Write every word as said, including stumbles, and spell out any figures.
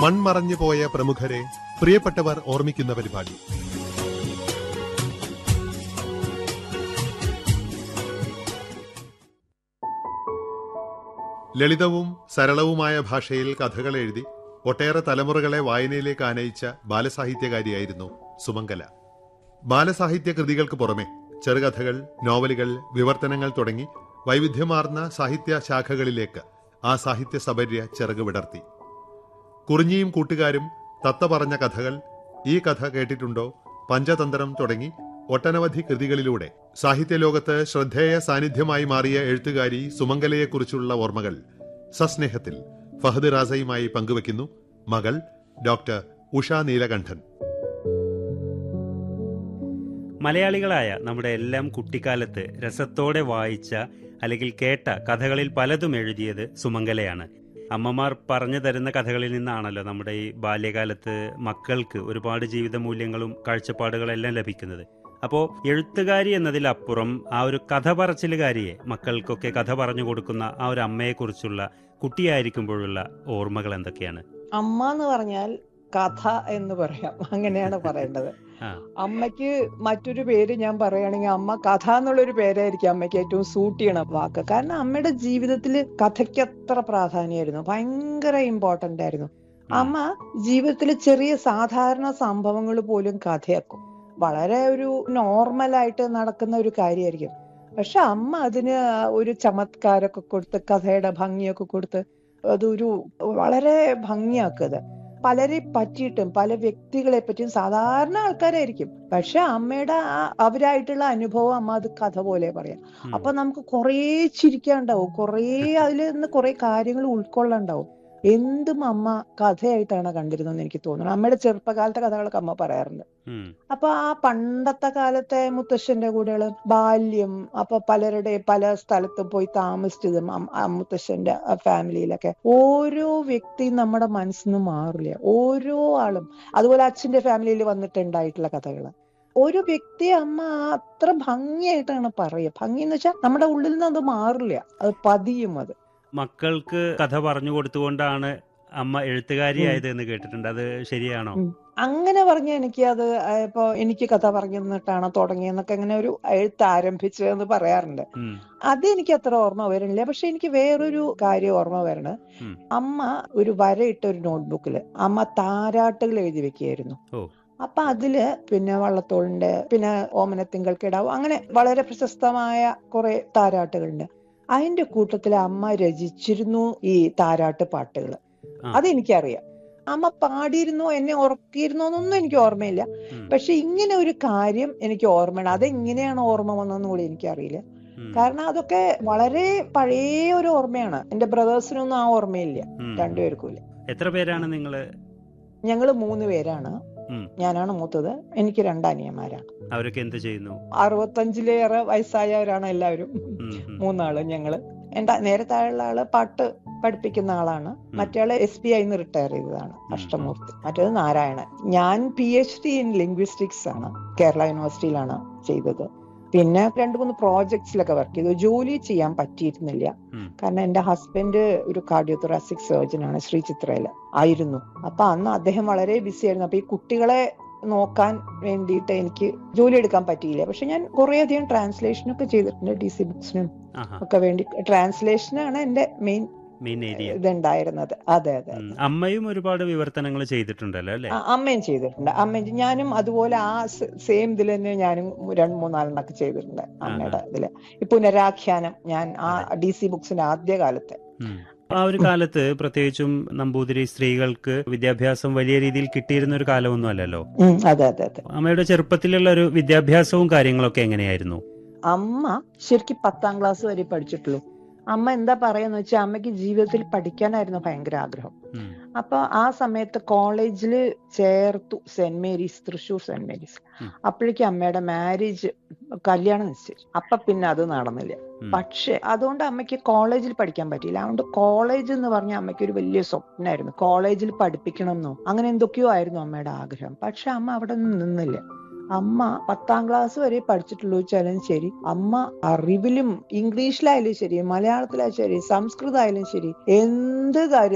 മൺമറഞ്ഞു പോയ പ്രമുഖരെ പ്രിയപ്പെട്ടവർ ഓർമ്മിക്കുന്ന പരിപാടി. ലളിതവും സരളവുമായ ഭാഷയിൽ കഥകൾ എഴുതി ഒട്ടേറെ തലമുറകളെ വായനയിലേക്ക് ആനയിച്ച ബാലസാഹിത്യകാരിയായിരുന്നു സുമംഗല. ബാലസാഹിത്യ കൃതികൾക്ക് പുറമെ ചെറുകഥകൾ, നോവലുകൾ, വിവർത്തനങ്ങൾ തുടങ്ങി വൈവിധ്യമാർന്ന സാഹിത്യ ശാഖകളിലേക്ക് ആ സാഹിത്യ സബര്യ ചിറക് വിടർത്തി. കുറിഞ്ഞിയും കൂട്ടുകാരും, തത്ത പറഞ്ഞ കഥകൾ, ഈ കഥ കേട്ടിട്ടുണ്ടോ, പഞ്ചതന്ത്രം തുടങ്ങി ഒട്ടനവധി കൃതികളിലൂടെ സാഹിത്യലോകത്ത് ശ്രദ്ധേയ സാന്നിധ്യമായി മാറിയ എഴുത്തുകാരി സുമംഗലയെക്കുറിച്ചുള്ള ഓർമ്മകൾ സസ്നേഹത്തിൽ ഫഹദ് റാസയുമായി പങ്കുവയ്ക്കുന്നു മകൾ ഡോക്ടർ ഉഷ നീലകണ്ഠൻ. മലയാളികളായ നമ്മുടെ എല്ലാം കുട്ടിക്കാലത്ത് രസത്തോടെ വായിച്ച അല്ലെങ്കിൽ കേട്ട കഥകളിൽ പലതും എഴുതിയത് സുമംഗലയാണ്. അമ്മമാർ പറഞ്ഞു തരുന്ന കഥകളിൽ നിന്നാണല്ലോ നമ്മുടെ ഈ ബാല്യകാലത്ത് മക്കൾക്ക് ഒരുപാട് ജീവിത മൂല്യങ്ങളും കാഴ്ചപ്പാടുകളെല്ലാം ലഭിക്കുന്നത്. അപ്പോൾ എഴുത്തുകാരി എന്നതിലപ്പുറം ആ ഒരു കഥ പറച്ചിലുകാരിയെ, മക്കൾക്കൊക്കെ കഥ പറഞ്ഞു കൊടുക്കുന്ന ആ ഒരു അമ്മയെക്കുറിച്ചുള്ള കുട്ടിയായിരിക്കുമ്പോഴുള്ള ഓർമ്മകൾ എന്തൊക്കെയാണ്? അമ്മ എന്ന് പറഞ്ഞാൽ കഥ എന്ന് പറയാം, അങ്ങനെയാണ് പറയേണ്ടത്. അമ്മയ്ക്ക് മറ്റൊരു പേര് ഞാൻ പറയുകയാണെങ്കിൽ അമ്മ കഥ എന്നുള്ളൊരു പേരായിരിക്കും അമ്മയ്ക്ക് ഏറ്റവും സൂട്ട് ചെയ്യണ വാക്ക്. കാരണം അമ്മയുടെ ജീവിതത്തിൽ കഥയ്ക്ക് അത്ര പ്രാധാന്യമായിരുന്നു, ഭയങ്കര ഇമ്പോർട്ടന്റ് ആയിരുന്നു. അമ്മ ജീവിതത്തിൽ ചെറിയ സാധാരണ സംഭവങ്ങൾ പോലും കഥയാക്കും. വളരെ ഒരു നോർമലായിട്ട് നടക്കുന്ന ഒരു കാര്യമായിരിക്കും. പക്ഷെ അമ്മ അതിന് ഒരു ചമത്കാരമൊക്കെ കൊടുത്ത്, കഥയുടെ ഭംഗിയൊക്കെ കൊടുത്ത് അതൊരു വളരെ ഭംഗിയാക്കുക. പലരെ പറ്റിയിട്ടും പല വ്യക്തികളെ പറ്റിയും സാധാരണ ആൾക്കാരായിരിക്കും, പക്ഷെ അമ്മയുടെ അവരായിട്ടുള്ള അനുഭവം അമ്മ അത് കഥ പോലെ പറയാം. അപ്പൊ നമുക്ക് കുറേ ചിരിക്കാണ്ടാവും, കുറേ അതിൽ നിന്ന് കുറെ കാര്യങ്ങൾ ഉൾക്കൊള്ളാണ്ടാവും. എന്തും അമ്മ കഥയായിട്ടാണ് കണ്ടിരുന്നതെന്ന് എനിക്ക് തോന്നുന്നു. അമ്മയുടെ ചെറുപ്പകാലത്തെ കഥകളൊക്കെ അമ്മ പറയാറുണ്ട്. അപ്പൊ ആ പണ്ടത്തെ കാലത്തെ മുത്തശ്ശന്റെ കൂടെയുള്ള ബാല്യം, അപ്പൊ പലരുടെ പല സ്ഥലത്തും പോയി താമസിച്ചതും മുത്തശ്ശന്റെ ഫാമിലിയിലൊക്കെ ഓരോ വ്യക്തിയും നമ്മുടെ മനസ്സിൽ നിന്ന് മാറില്ല, ഓരോ ആളും. അതുപോലെ അച്ഛന്റെ ഫാമിലിയിൽ വന്നിട്ടുണ്ടായിട്ടുള്ള കഥകള് ഒരു വ്യക്തി അമ്മ അത്ര ഭംഗിയായിട്ടാണ് പറയുക. ഭംഗി എന്ന് വെച്ചാൽ നമ്മുടെ ഉള്ളിൽ നിന്ന് അത് മാറില്ല, അത് പതിയും. അത് മക്കൾക്ക് കഥ പറഞ്ഞു കൊടുത്തുകൊണ്ടാണ് അമ്മ എഴുത്തുകാരിയായത് എന്ന് കേട്ടിട്ടുണ്ട്. അത് ശരിയാണോ? അങ്ങനെ പറഞ്ഞ എനിക്ക് അത് ഇപ്പൊ എനിക്ക് കഥ പറഞ്ഞു തന്നിട്ടാണോ തുടങ്ങിയെന്നൊക്കെ ഇങ്ങനെ ഒരു എഴുത്ത് ആരംഭിച്ചതെന്ന് പറയാറുണ്ട്. അത് എനിക്ക് അത്ര ഓർമ്മ വരുന്നില്ല. പക്ഷെ എനിക്ക് വേറൊരു കാര്യം ഓർമ്മ വരണത്, അമ്മ ഒരു വരയിട്ട ഒരു നോട്ട്ബുക്കില് അമ്മ താരാട്ടുകൾ എഴുതി വെക്കുകയായിരുന്നു. അപ്പൊ അതില് പിന്നെ വള്ളത്തോളിന്റെ, പിന്നെ ഓമനത്തിങ്കൾ കിടാവ്, അങ്ങനെ വളരെ പ്രശസ്തമായ കുറെ താരാട്ടുകളുണ്ട്. അതിന്റെ കൂട്ടത്തില് അമ്മ രചിച്ചിരുന്നു ഈ താരാട്ട് പാട്ടുകള്. അതെനിക്കറിയാം. അമ്മ പാടിയിരുന്നോ, എന്നെ ഉറക്കിയിരുന്നോ എന്നൊന്നും എനിക്ക് ഓർമ്മയില്ല. പക്ഷെ ഇങ്ങനെ ഒരു കാര്യം എനിക്ക് ഓർമ്മയാണ്. അതെങ്ങനെയാണ് ഓർമ്മ വന്നതെന്ന് കൂടി എനിക്കറിയില്ല. കാരണം അതൊക്കെ വളരെ പഴയ ഒരു ഓർമ്മയാണ്. എന്റെ ബ്രദേഴ്സിനൊന്നും ആ ഓർമ്മയില്ല, രണ്ടുപേർക്കും. എത്ര പേരാണ് നിങ്ങള്? ഞങ്ങള് മൂന്ന് പേരാണ്. ഞാനാണ് മൂത്തത്. എനിക്ക് രണ്ടനിയന്മാരാണ്. അവരൊക്കെ എന്ത് ചെയ്യുന്നു? അറുപത്തഞ്ചിലേറെ വയസ്സായവരാണ് എല്ലാവരും, മൂന്നാള്. ഞങ്ങള് എന്റെ നേരെ താഴെയുള്ള ആള് പാട്ട് പഠിപ്പിക്കുന്ന ആളാണ്. മറ്റേയാള് എസ് ബി ഐന്ന് റിട്ടയർ ചെയ്തതാണ്, അഷ്ടമൂർത്തി. മറ്റേത് നാരായണൻ. ഞാൻ P H D in linguistics ആണ്, കേരള യൂണിവേഴ്സിറ്റിയിലാണ് ചെയ്തത്. പിന്നെ രണ്ടു മൂന്ന് പ്രോജക്ട്സിലൊക്കെ വർക്ക് ചെയ്തു. ജോലി ചെയ്യാൻ പറ്റിയിരുന്നില്ല, കാരണം എന്റെ ഹസ്ബൻഡ് ഒരു കാർഡിയോതൊറാസിക് സർജൻ ആണ്, ശ്രീചിത്രയില് ആയിരുന്നു. അപ്പൊ അന്ന് അദ്ദേഹം വളരെ ബിസി ആയിരുന്നു. അപ്പൊ ഈ കുട്ടികളെ നോക്കാൻ വേണ്ടിയിട്ട് എനിക്ക് ജോലി എടുക്കാൻ പറ്റിയില്ല. പക്ഷെ ഞാൻ കുറെ അധികം ട്രാൻസ്ലേഷനൊക്കെ ചെയ്തിട്ടുണ്ട്, ഡി സി ബുക്സിനും ഒക്കെ വേണ്ടി. ട്രാൻസ്ലേഷനാണ് എന്റെ മെയിൻ ഇതുണ്ടായിരുന്നത്. അതെ അതെ. അമ്മയും ഒരുപാട് വിവർത്തനങ്ങൾ ചെയ്തിട്ടുണ്ടല്ലോ അല്ലെ? അമ്മയും ചെയ്തിട്ടുണ്ട്. അമ്മ ഞാനും അതുപോലെ ആ സെയിം ഇതിൽ തന്നെ ഞാനും രണ്ട് മൂന്നാലെണ്ണൊക്കെ ചെയ്തിട്ടുണ്ട് അമ്മയുടെ ഇതില്. ഈ പുനരാഖ്യാനം ഞാൻ ആ ഡി സി ബുക്സിന്റെ ആദ്യ കാലത്തെ. ആ ഒരു കാലത്ത് പ്രത്യേകിച്ചും നമ്പൂതിരി സ്ത്രീകൾക്ക് വിദ്യാഭ്യാസം വലിയ രീതിയിൽ കിട്ടിയിരുന്ന ഒരു കാലമൊന്നും അല്ലല്ലോ. അതെ അതെ അതെ. അമ്മയുടെ ചെറുപ്പത്തിലുള്ള ഒരു വിദ്യാഭ്യാസവും കാര്യങ്ങളൊക്കെ എങ്ങനെയായിരുന്നു? അമ്മ ശരിക്കും പത്താം ക്ലാസ് വരെ പഠിച്ചിട്ടുള്ളൂ. അമ്മ എന്താ പറയാന്ന് വെച്ചാൽ അമ്മയ്ക്ക് ജീവിതത്തിൽ പഠിക്കാനായിരുന്നു ഭയങ്കര ആഗ്രഹം. അപ്പൊ ആ സമയത്ത് കോളേജില് ചേർത്തു, saint Mary's, Thrissur saint Mary's. അപ്പോഴേക്കും അമ്മയുടെ മാരേജ്, കല്യാണം നിശ്ചയിച്ചു. അപ്പൊ പിന്നെ അത് നടന്നില്ല. പക്ഷെ അതുകൊണ്ട് അമ്മയ്ക്ക് കോളേജിൽ പഠിക്കാൻ പറ്റിയില്ല. അതുകൊണ്ട് കോളേജ് എന്ന് പറഞ്ഞാൽ അമ്മയ്ക്ക് ഒരു വലിയ സ്വപ്നമായിരുന്നു, കോളേജിൽ പഠിപ്പിക്കണം എന്നോ അങ്ങനെ എന്തൊക്കെയോ ആയിരുന്നു അമ്മയുടെ ആഗ്രഹം. പക്ഷെ അമ്മ അവിടെ നിന്നില്ല. അമ്മ പത്താം ക്ലാസ് വരെ പഠിച്ചിട്ടുള്ളൂ വെച്ചാലും ശരി, അമ്മ അറിവിലും ഇംഗ്ലീഷിലായാലും ശരി, മലയാളത്തിലായാലും ശരി, സംസ്കൃതമായാലും ശരി, എന്ത് കാര്യം